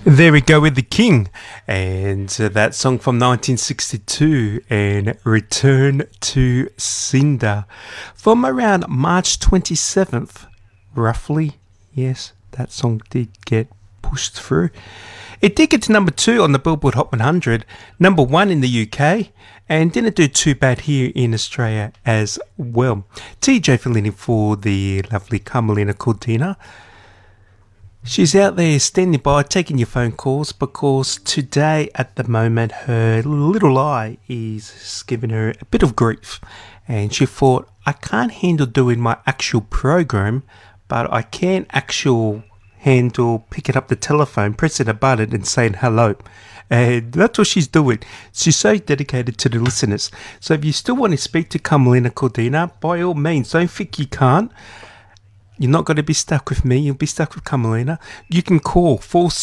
There we go with The King, and that song from 1962, and Return to Cinder, from around March 27th, roughly. Yes, that song did get pushed through. It did get to number 2 on the Billboard Hot 100, number 1 in the UK, and didn't do too bad here in Australia as well. TJ filling in for the lovely Carmelina Cordina. She's out there standing by, taking your phone calls, because today, at the moment, her little eye is giving her a bit of grief. And she thought, I can't handle doing my actual program, but I can handle picking up the telephone, pressing a button and saying hello. And that's what she's doing. She's so dedicated to the listeners. So if you still want to speak to Carmelina Cordina, by all means, don't think you can't. You're not going to be stuck with me. You'll be stuck with Carmelina. You can call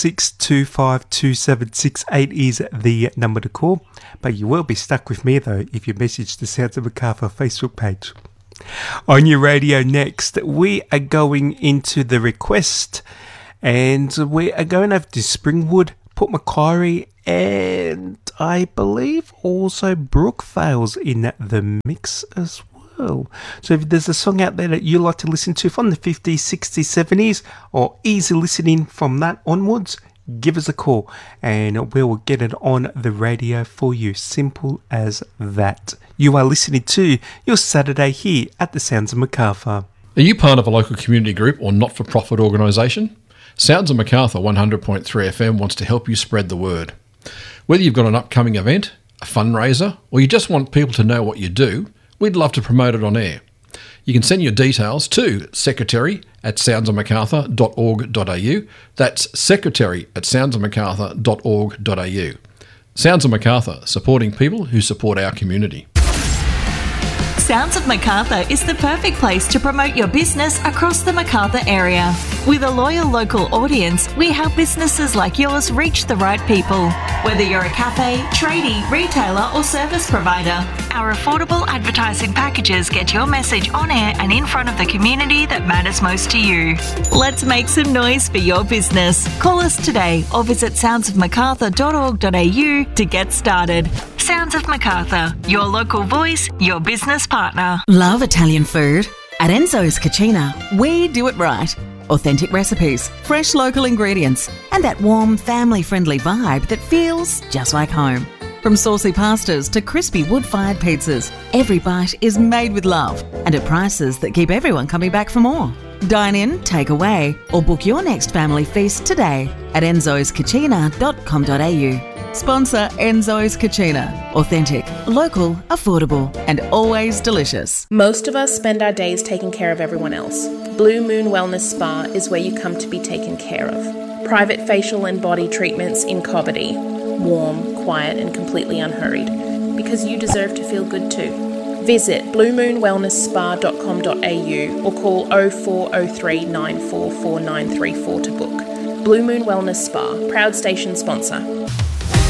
46252768 is the number to call. But you will be stuck with me, though, if you message the Sounds of Macarthur Facebook page. On your radio next, we are going into the request. And we are going over to Springwood, Port Macquarie, and I believe also Brookvale's in the mix as well. So if there's a song out there that you like to listen to from the 50s, 60s, 70s, or easy listening from that onwards, give us a call and we will get it on the radio for you. Simple as that. You are listening to your Saturday here at the Sounds of Macarthur. Are you part of a local community group or not-for-profit organisation? Sounds of Macarthur 100.3 FM wants to help you spread the word. Whether you've got an upcoming event, a fundraiser, or you just want people to know what you do, we'd love to promote it on air. You can send your details to secretary@soundsofmacarthur.org.au. That's secretary@soundsofmacarthur.org.au. Sounds of Macarthur, supporting people who support our community. Sounds of Macarthur is the perfect place to promote your business across the Macarthur area. With a loyal local audience, we help businesses like yours reach the right people. Whether you're a cafe, tradie, retailer or service provider, our affordable advertising packages get your message on air and in front of the community that matters most to you. Let's make some noise for your business. Call us today or visit soundsofmacarthur.org.au to get started. Sounds of Macarthur, your local voice, your business partner. Love Italian food? At Enzo's Cucina, we do it right. Authentic recipes, fresh local ingredients, and that warm, family-friendly vibe that feels just like home. From saucy pastas to crispy wood-fired pizzas, every bite is made with love and at prices that keep everyone coming back for more. Dine in, take away, or book your next family feast today at enzoscucina.com.au. Sponsor Enzo's Cucina. Authentic, local, affordable, and always delicious. Most of us spend our days taking care of everyone else. Blue Moon Wellness Spa is where you come to be taken care of. Private facial and body treatments in Cobbitty. Warm, quiet, and completely unhurried. Because you deserve to feel good too. Visit bluemoonwellnessspa.com.au or call 0403 944934 to book. Blue Moon Wellness Spa, proud station sponsor.